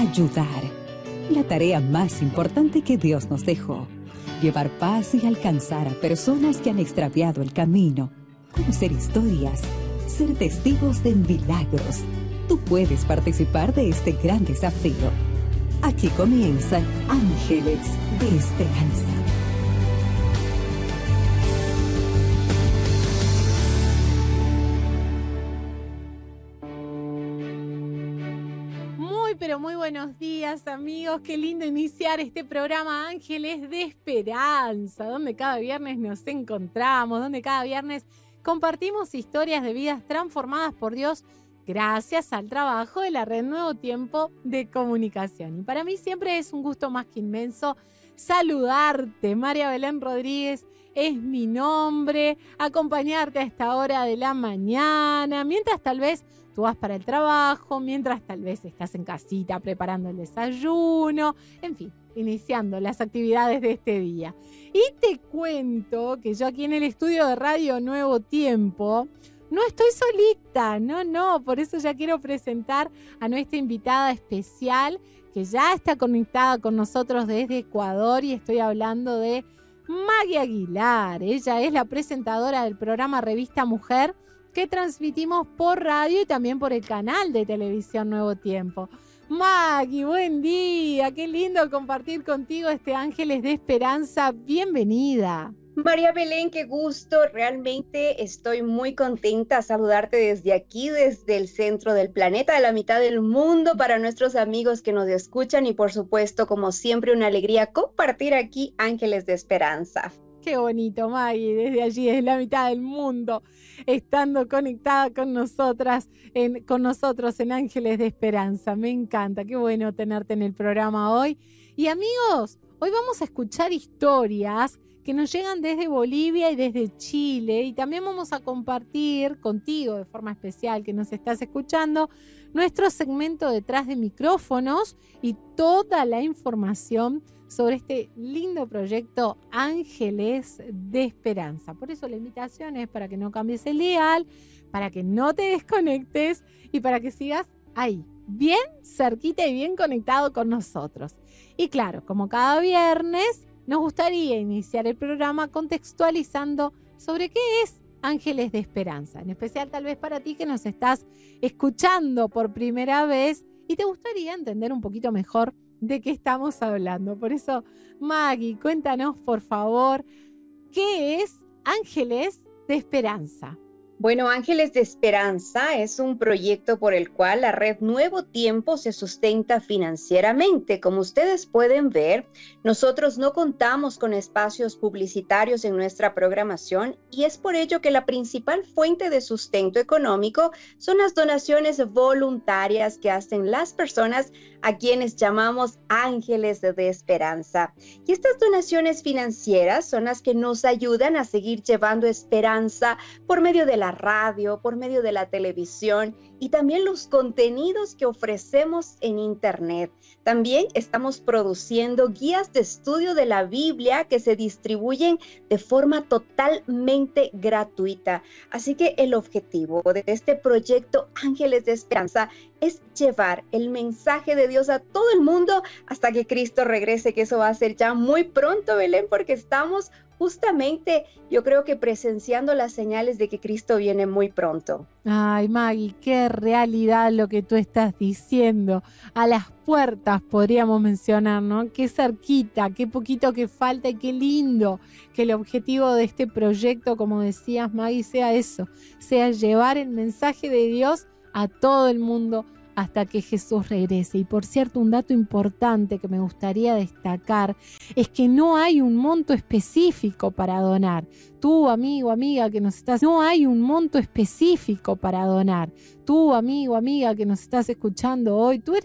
ayudar. La tarea más importante que Dios nos dejó. Llevar paz y alcanzar a personas que han extraviado el camino. Conocer historias. Ser testigos de milagros. Tú puedes participar de este gran desafío. Aquí comienzan Ángeles de Esperanza. Pero muy buenos días, amigos. Qué lindo iniciar este programa Ángeles de Esperanza, donde cada viernes nos encontramos, donde cada viernes compartimos historias de vidas transformadas por Dios gracias al trabajo de la Red Nuevo Tiempo de Comunicación. Y para mí siempre es un gusto más que inmenso saludarte. María Belén Rodríguez es mi nombre, acompañarte a esta hora de la mañana, mientras tal vez tú vas para el trabajo, mientras tal vez estás en casita preparando el desayuno, en fin, iniciando las actividades de este día. Y te cuento que yo aquí en el estudio de Radio Nuevo Tiempo no estoy solita, no, por eso ya quiero presentar a nuestra invitada especial que ya está conectada con nosotros desde Ecuador y estoy hablando de Maggie Aguilar. Ella es la presentadora del programa Revista Mujer que transmitimos por radio y también por el canal de televisión Nuevo Tiempo. Maggie, buen día, qué lindo compartir contigo este Ángeles de Esperanza. Bienvenida. María Belén, qué gusto, realmente estoy muy contenta de saludarte desde aquí, desde el centro del planeta, de la mitad del mundo, para nuestros amigos que nos escuchan y por supuesto, como siempre, una alegría compartir aquí Ángeles de Esperanza. Qué bonito, Maggie, desde allí, desde la mitad del mundo, estando conectada con nosotros en Ángeles de Esperanza. Me encanta, qué bueno tenerte en el programa hoy. Y amigos, hoy vamos a escuchar historias que nos llegan desde Bolivia y desde Chile, y también vamos a compartir contigo de forma especial que nos estás escuchando nuestro segmento Detrás de Micrófonos y toda la información sobre este lindo proyecto Ángeles de Esperanza. Por eso la invitación es para que no cambies el dial, para que no te desconectes y para que sigas ahí, bien cerquita y bien conectado con nosotros. Y claro, como cada viernes, nos gustaría iniciar el programa contextualizando sobre qué es Ángeles de Esperanza, en especial tal vez para ti que nos estás escuchando por primera vez y te gustaría entender un poquito mejor de qué estamos hablando. Por eso, Maggie, cuéntanos por favor, ¿qué es Ángeles de Esperanza? Bueno, Ángeles de Esperanza es un proyecto por el cual la Red Nuevo Tiempo se sustenta financieramente. Como ustedes pueden ver, nosotros no contamos con espacios publicitarios en nuestra programación y es por ello que la principal fuente de sustento económico son las donaciones voluntarias que hacen las personas a quienes llamamos Ángeles de Esperanza. Y estas donaciones financieras son las que nos ayudan a seguir llevando esperanza por medio de la radio, por medio de la televisión y también los contenidos que ofrecemos en internet. También estamos produciendo guías de estudio de la Biblia que se distribuyen de forma totalmente gratuita. Así que el objetivo de este proyecto Ángeles de Esperanza es llevar el mensaje de Dios a todo el mundo hasta que Cristo regrese, que eso va a ser ya muy pronto, Belén, porque estamos justamente, yo creo que presenciando las señales de que Cristo viene muy pronto. Ay, Maggie, qué realidad lo que tú estás diciendo. A las puertas podríamos mencionar, ¿no? Qué cerquita, qué poquito que falta y qué lindo que el objetivo de este proyecto, como decías, Maggie, sea eso, sea llevar el mensaje de Dios a todo el mundo hasta que Jesús regrese. Y por cierto, un dato importante que me gustaría destacar es que no hay un monto específico para donar. Tú, amigo, amiga que nos estás, no hay un monto específico para donar. Tú, amigo, amiga que nos estás escuchando hoy, tú eres